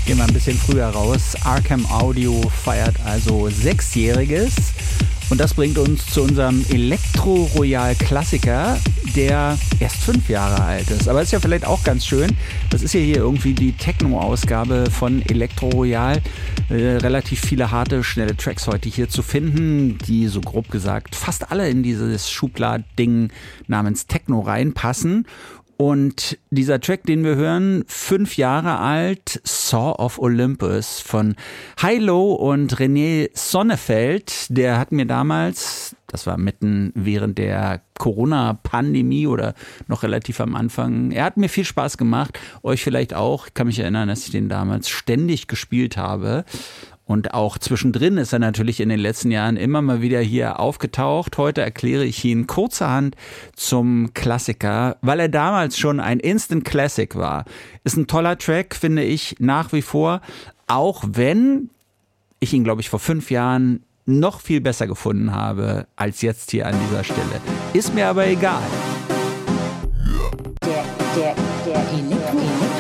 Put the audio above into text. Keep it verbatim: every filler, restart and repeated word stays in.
Gehen wir ein bisschen früher raus. Arkham Audio feiert also Sechsjähriges. Und das bringt uns zu unserem Elektro-Royal-Klassiker, der erst fünf Jahre alt ist. Aber ist ja vielleicht auch ganz schön. Das ist ja hier irgendwie die Techno-Ausgabe von Elektro-Royal. Äh, relativ viele harte, schnelle Tracks heute hier zu finden, die so grob gesagt fast alle in dieses Schubladding namens Techno reinpassen. Und dieser Track, den wir hören, fünf Jahre alt, Saw of Olympus von Hi-Lo und René Sonnefeld, der hat mir damals, das war mitten während der Corona-Pandemie oder noch relativ am Anfang, er hat mir viel Spaß gemacht, euch vielleicht auch. Ich kann mich erinnern, dass ich den damals ständig gespielt habe. Und auch zwischendrin ist er natürlich in den letzten Jahren immer mal wieder hier aufgetaucht. Heute erkläre ich ihn kurzerhand zum Klassiker, weil er damals schon ein Instant Classic war. Ist ein toller Track, finde ich, nach wie vor. Auch wenn ich ihn, glaube ich, vor fünf Jahren noch viel besser gefunden habe, als jetzt hier an dieser Stelle. Ist mir aber egal. Der, der, der Elektro.